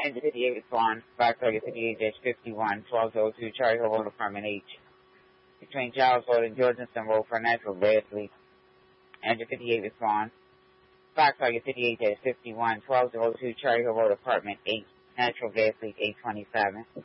Engine 58 respond, Fox Target 58-51, 1202 Cherry Hill Road, Apartment H. Between Giles Road and Georgenson Road for a natural gas leak. Engine 58 respond, Fox Target 58-51, 1202 Cherry Hill Road, Apartment H. Natural gas leak 827.